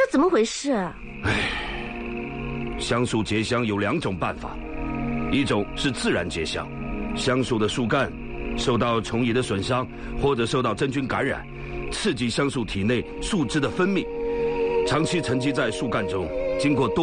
这怎么回事？ 橡树结香有2种办法，一种是自然结香，橡树的树干受到虫蚁的损伤，或者受到真菌感染，刺激橡树体内树脂的分泌，长期沉积在树干中，经过多